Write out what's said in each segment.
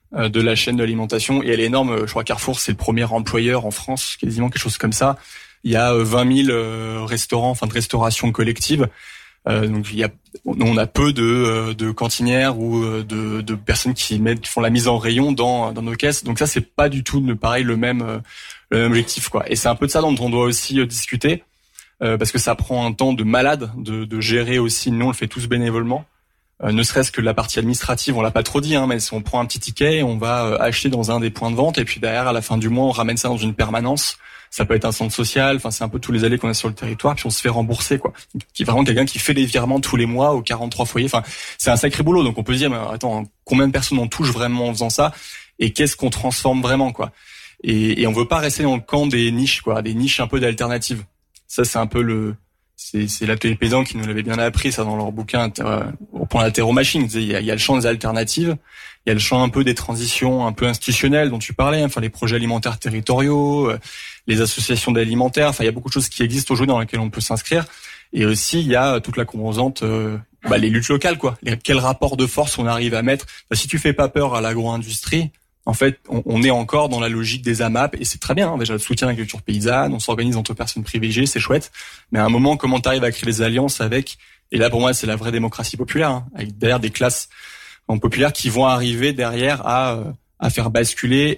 de la chaîne de l'alimentation, et elle est énorme. Je crois Carrefour, c'est le premier employeur en France, quasiment quelque chose comme ça. Il y a 20 000 restaurants, de restauration collective. Donc on a peu de cantinières ou de personnes qui font la mise en rayon dans nos caisses. Donc ça, c'est pas du tout pareil le même objectif, quoi. Et c'est un peu de ça dont on doit aussi discuter, parce que ça prend un temps de malade de gérer aussi. Nous, on le fait tous bénévolement. Ne serait-ce que la partie administrative, on l'a pas trop dit, mais si on prend un petit ticket, on va acheter dans un des points de vente, et puis derrière, à la fin du mois, on ramène ça dans une permanence. Ça peut être un centre social, c'est un peu tous les allées qu'on a sur le territoire, puis on se fait rembourser, quoi. Qui est vraiment quelqu'un qui fait les virements tous les mois aux 43 foyers. C'est un sacré boulot. Donc on peut se dire, mais attends, combien de personnes on touche vraiment en faisant ça, et qu'est-ce qu'on transforme vraiment, quoi. Et on veut pas rester dans le camp des niches, quoi, des niches un peu d'alternatives. Ça, c'est un peu c'est l'atelier paysan qui nous l'avait bien appris, ça, dans leur bouquin, au point la terre aux machines. Il y a le champ des alternatives, il y a le champ un peu des transitions un peu institutionnelles dont tu parlais, les projets alimentaires territoriaux, les associations d'alimentaires. Il y a beaucoup de choses qui existent aujourd'hui dans lesquelles on peut s'inscrire. Et aussi, il y a toute la composante, les luttes locales, quoi. Quel rapport de force on arrive à mettre. Si tu fais pas peur à l'agro-industrie, en fait, on est encore dans la logique des AMAP, et c'est très bien, déjà le soutien à l'agriculture paysanne, on s'organise entre personnes privilégiées, c'est chouette. Mais à un moment, comment tu arrives à créer des alliances avec, et là pour moi c'est la vraie démocratie populaire, avec derrière des classes populaires qui vont arriver derrière à faire basculer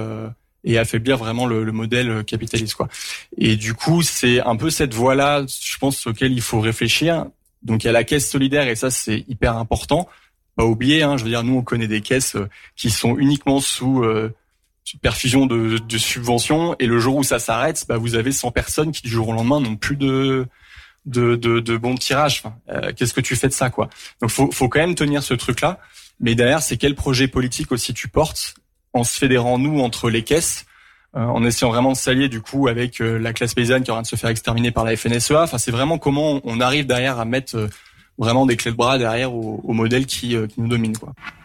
et affaiblir vraiment le modèle capitaliste, quoi. Et du coup, c'est un peu cette voie-là, je pense, auquel il faut réfléchir. Donc il y a la caisse solidaire, et ça c'est hyper important. Pas oublier, nous on connaît des caisses qui sont uniquement sous perfusion de subventions, et le jour où ça s'arrête, vous avez 100 personnes qui du jour au lendemain n'ont plus de bons tirages. Qu'est-ce que tu fais de ça, quoi? Donc faut quand même tenir ce truc-là, mais derrière, c'est quel projet politique aussi tu portes en se fédérant, nous, entre les caisses, en essayant vraiment de s'allier du coup avec la classe paysanne qui est en train de se faire exterminer par la FNSEA. C'est vraiment comment on arrive derrière à mettre vraiment des clés de bras derrière au modèle qui nous domine, quoi.